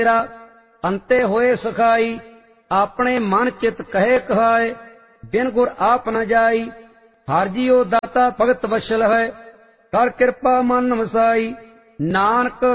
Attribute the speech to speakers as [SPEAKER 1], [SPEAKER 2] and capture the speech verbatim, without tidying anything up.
[SPEAKER 1] तेरा अंते होए सखाई अपने मन चित कहे कहाए बिन गुर आप न जाई हर जियो दाता भगत वशल है कर कृपा मन वसाई नानक